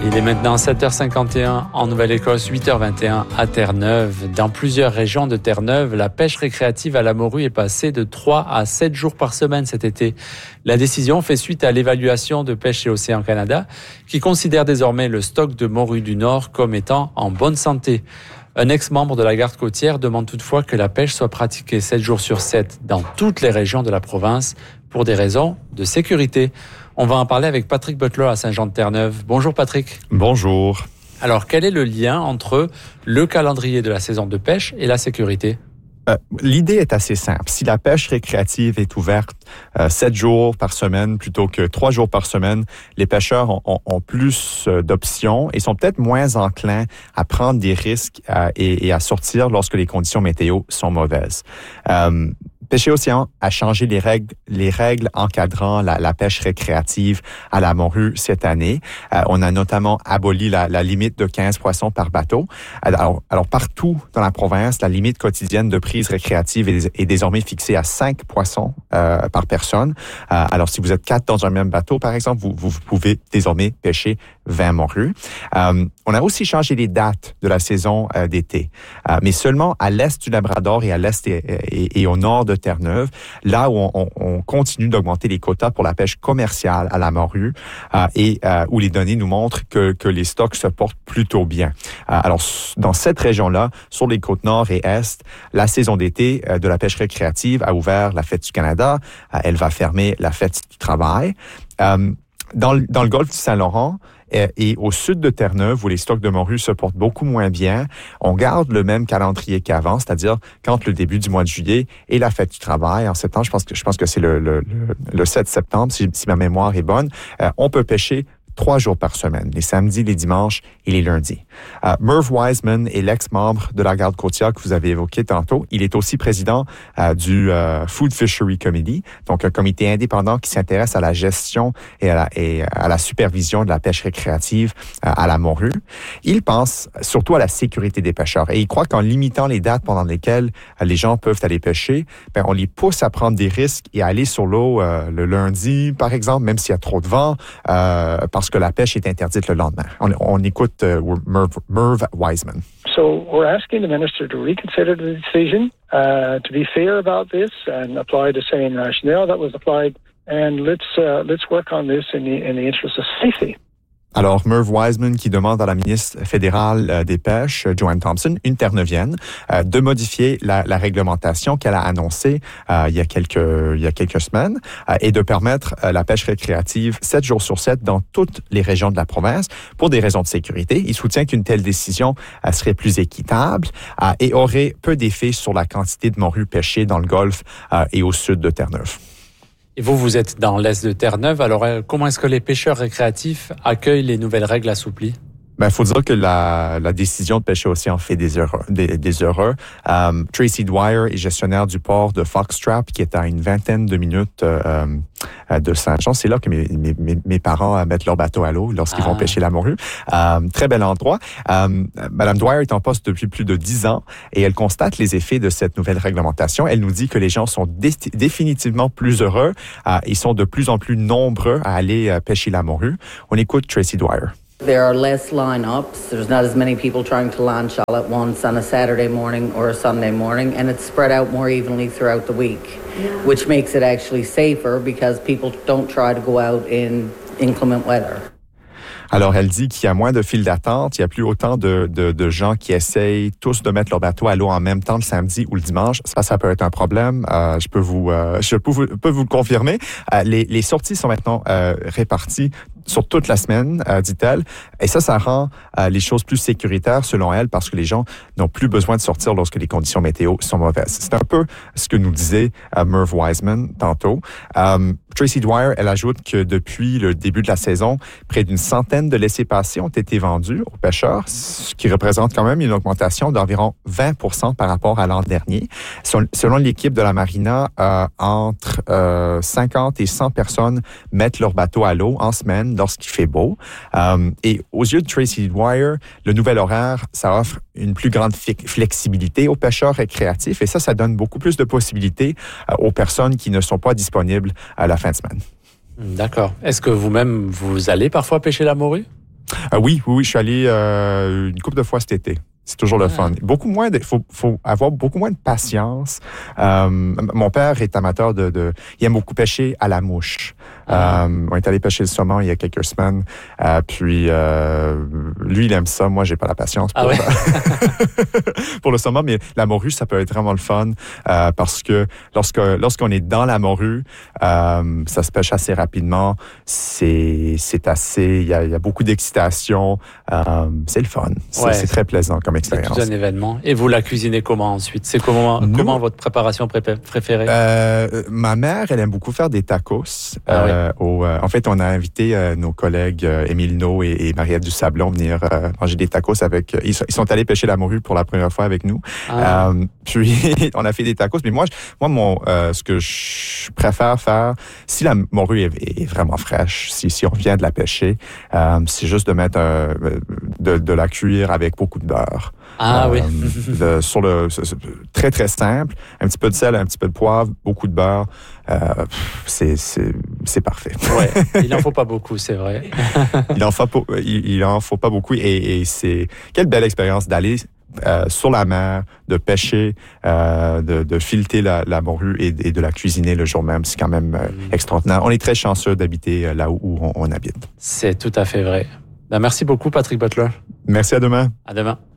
Il est maintenant 7h51 en Nouvelle-Écosse, 8h21 à Terre-Neuve. Dans plusieurs régions de Terre-Neuve, la pêche récréative à la morue est passée de 3 à 7 jours par semaine cet été. La décision fait suite à l'évaluation de Pêche et Océan Canada, qui considère désormais le stock de morue du Nord comme étant en bonne santé. Un ex-membre de la garde côtière demande toutefois que la pêche soit pratiquée 7 jours sur 7 dans toutes les régions de la province pour des raisons de sécurité. On va en parler avec Patrick Butler à Saint-Jean-de-Terre-Neuve. Bonjour Patrick. Bonjour. Alors, quel est le lien entre le calendrier de la saison de pêche et la sécurité? L'idée est assez simple. Si la pêche récréative est ouverte 7 jours par semaine plutôt que 3 jours par semaine, les pêcheurs ont plus d'options et sont peut-être moins enclins à prendre des risques et à sortir lorsque les conditions météo sont mauvaises. Pêche et Océan a changé les règles encadrant la pêche récréative à la morue cette année. On a notamment aboli la limite de 15 poissons par bateau. Alors partout dans la province, la limite quotidienne de prise récréative est désormais fixée à 5 poissons par personne. Alors si vous êtes 4 dans un même bateau, par exemple, vous pouvez désormais pêcher 20 morues. On a aussi changé les dates de la saison d'été, mais seulement à l'est du Labrador et à l'est et au nord de Terre-Neuve, là où on continue d'augmenter les quotas pour la pêche commerciale à la morue et où les données nous montrent que les stocks se portent plutôt bien. Alors, dans cette région-là, sur les côtes nord et est, la saison d'été de la pêche récréative a ouvert la Fête du Canada. Elle va fermer la Fête du travail. Dans le golfe du Saint-Laurent, et au sud de Terre-Neuve, où les stocks de morue se portent beaucoup moins bien, on garde le même calendrier qu'avant, c'est-à-dire quand le début du mois de juillet et la fête du travail, en septembre, je pense que c'est le 7 septembre, si ma mémoire est bonne, on peut pêcher 3 jours par semaine, les samedis, les dimanches et les lundis. Merv Wiseman est l'ex-membre de la garde côtière que vous avez évoqué tantôt. Il est aussi président du Food Fishery Committee, donc un comité indépendant qui s'intéresse à la gestion et à la supervision de la pêche récréative à la morue. Il pense surtout à la sécurité des pêcheurs et il croit qu'en limitant les dates pendant lesquelles les gens peuvent aller pêcher, on les pousse à prendre des risques et à aller sur l'eau le lundi, par exemple, même s'il y a trop de vent, parce que la pêche est interdite le lendemain. On écoute Merv Wiseman. So we're asking the minister to reconsider the decision, to be fair about this and apply the same rationale that was applied, and let's work on this in the interest of safety. Alors, Merv Wiseman qui demande à la ministre fédérale des Pêches, Joanne Thompson, une Terre-Neuvienne, de modifier la réglementation qu'elle a annoncée il y a quelques semaines et de permettre la pêche récréative 7 jours sur 7 dans toutes les régions de la province pour des raisons de sécurité. Il soutient qu'une telle décision serait plus équitable et aurait peu d'effet sur la quantité de morues pêchées dans le golfe et au sud de Terre-Neuve. Et vous êtes dans l'est de Terre-Neuve. Alors, comment est-ce que les pêcheurs récréatifs accueillent les nouvelles règles assouplies? Faut dire que la décision de Pêche et Océan fait des heureux. Tracy Dwyer est gestionnaire du port de Foxtrap, qui est à une vingtaine de minutes de Saint-Jean. C'est là que mes parents mettent leur bateau à l'eau lorsqu'ils vont pêcher la morue. Très bel endroit. Madame Dwyer est en poste depuis plus de 10 ans et elle constate les effets de cette nouvelle réglementation. Elle nous dit que les gens sont définitivement plus heureux. Ils sont de plus en plus nombreux à aller pêcher la morue. On écoute Tracy Dwyer. There are less line-ups. There's not as many people trying to land all at once on a Saturday morning or a Sunday morning, and it's spread out more evenly throughout the week, which makes it actually safer because people don't try to go out in inclement weather. Alors, elle dit qu'il y a moins de files d'attente, il n'y a plus autant de gens qui essayent tous de mettre leur bateau à l'eau en même temps le samedi ou le dimanche. Ça peut être un problème. Je peux vous le confirmer. Les sorties sont maintenant réparties sur toute la semaine, dit-elle. Et ça rend les choses plus sécuritaires, selon elle, parce que les gens n'ont plus besoin de sortir lorsque les conditions météo sont mauvaises. C'est un peu ce que nous disait Merv Wiseman tantôt. Tracy Dwyer, elle ajoute que depuis le début de la saison, près d'une centaine de laissez-passer ont été vendus aux pêcheurs, ce qui représente quand même une augmentation d'environ 20% par rapport à l'an dernier. Selon l'équipe de la Marina, entre 50 et 100 personnes mettent leur bateau à l'eau en semaine lorsqu'il fait beau. Et aux yeux de Tracy Dwyer, le nouvel horaire, ça offre une plus grande flexibilité aux pêcheurs récréatifs et ça donne beaucoup plus de possibilités aux personnes qui ne sont pas disponibles à la fin de semaine. D'accord. Est-ce que vous-même, vous allez parfois pêcher la morue? Oui, je suis allé une couple de fois cet été. C'est toujours le fun. Beaucoup moins faut avoir beaucoup moins de patience. Mon père est amateur il aime beaucoup pêcher à la mouche. On est allé pêcher le saumon il y a quelques semaines. Puis lui, il aime ça. Moi, j'ai pas la patience pour, pour le saumon. Mais la morue, ça peut être vraiment le fun parce que lorsqu'on est dans la morue, ça se pêche assez rapidement. C'est assez. Il y a beaucoup d'excitation. C'est le fun. C'est très plaisant comme expérience. C'est tout un événement. Et vous la cuisinez comment ensuite? C'est comment votre préparation préférée? Ma mère, elle aime beaucoup faire des tacos. En fait, on a invité nos collègues Émile No et Mariette du Sablon venir manger des tacos avec. Ils sont allés pêcher la morue pour la première fois avec nous. Puis on a fait des tacos. Mais moi, ce que je préfère faire, si la morue est vraiment fraîche, si on vient de la pêcher, c'est juste de mettre de la cuire avec beaucoup de beurre. Très, très simple. Un petit peu de sel, un petit peu de poivre, beaucoup de beurre. C'est parfait. Ouais, il n'en faut pas beaucoup, c'est vrai. Il en faut pas beaucoup. Et c'est quelle belle expérience d'aller sur la mer, de pêcher, de fileter la morue et de la cuisiner le jour même. C'est quand même extraordinaire. On est très chanceux d'habiter là où on habite. C'est tout à fait vrai. Merci beaucoup, Patrick Butler. Merci, à demain. À demain.